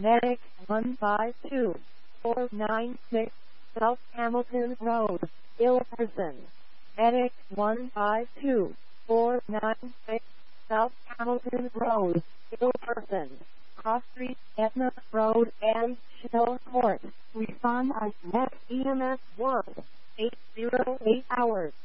Medic 152496, South Hamilton Road, ill person. Medic 152496, South Hamilton Road, ill person. Cross Street, Etna Road, and Chill Court. Respond as next EMS 1, 808 hours.